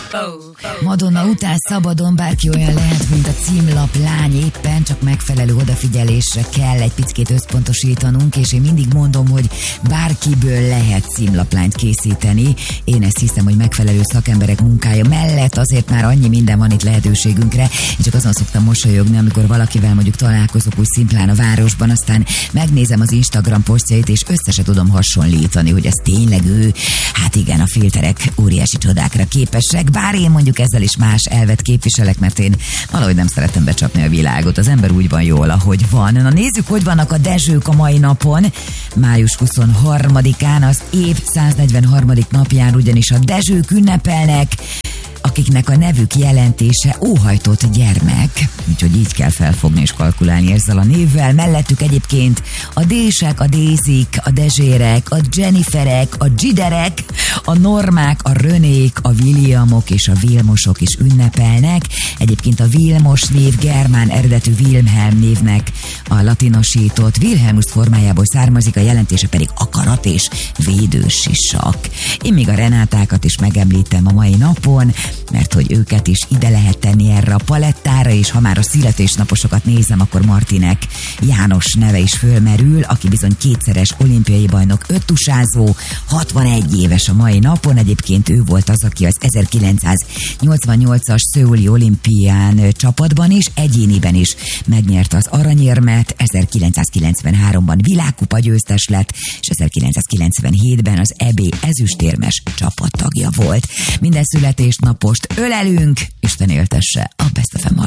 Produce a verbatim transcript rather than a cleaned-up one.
Madonna után szabadon bárki olyan lehet, mint a címlap lány, éppen csak megfelelő odafigyelésre kell egy picit összpontosítanunk, és én mindig mondom, hogy bárkiből lehet címlaplányt készíteni. Én ezt hiszem, hogy megfelelő szakemberek munkája mellett azért már annyi minden van itt lehetőségünkre. Én csak azon szoktam mosolyogni, amikor valakivel mondjuk találkozok úgy szimplán a városban, aztán megnézem az Instagram posztjait, és össze se tudom hasonlítani, hogy ez tényleg ő. Hát igen, a filterek óriási csodákra képesek, bár én mondjuk ezzel is más elvet képviselek, mert én valahogy nem szeretem becsapni a világot. Az ember úgy van jól, ahogy van. Na nézzük, hogy vannak a dezsők a mai napon. május huszonharmadikán, az év száznegyvenharmadik napján ugyanis a dezsők ünnepelnek, akiknek a nevük jelentése óhajtott gyermek, úgyhogy így kell felfogni és kalkulálni ezzel a névvel. Mellettük egyébként a Dések, a Dézik, a Dezsérek, a Jenniferek, a Giderek, a Normák, a Rönék, a Williamok és a Vilmosok is ünnepelnek. Egyébként a Vilmos név germán eredetű Wilhelm névnek a latinosított Wilhelmus formájából származik, a jelentése pedig akarat és védősisak. Én még a Renátákat is megemlítem a mai napon, mert hogy őket is ide lehet tenni erre a palettára, és ha már a születésnaposokat nézem, akkor Martinek János neve is fölmerül, aki bizony kétszeres olimpiai bajnok, öttusázó, hatvanegy éves a mai napon. Egyébként ő volt az, aki az ezerkilencszáznyolcvannyolcas szöuli olimpián csapatban is, egyéniben is megnyerte az aranyérmet, ezerkilencszázkilencvenháromban világkupa győztes lett, és ezerkilencszázkilencvenhétben az é bé ezüstérmes csapattagja volt. Minden születésnapost ölelünk, Isten éltesse a Best ef em